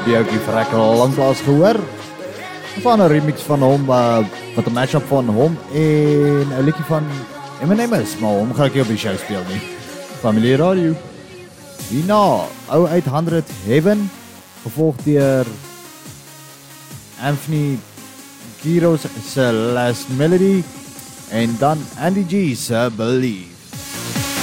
die ouetjie vrek al lanklaas gehoor. Van 'n remix van hom, wat 'n mashup van hom en 'n liedjie van Eminem is, maar hom gaan ek nie op die show speel nie. Familie Radio. Hierna, ou 800 Heaven, gevolg deur Anthony Giros se Last Melody en dan Andy G se Believe.